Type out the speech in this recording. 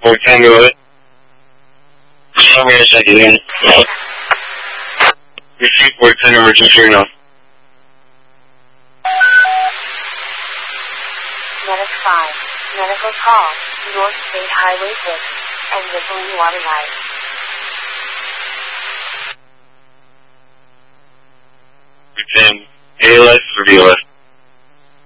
Or 10 go ahead. I'm going to check it in. Receive 410 emergency signal. Medic 5. Medical call. North State Highway 6. And Whistling Water Line. Return ALS or BLS.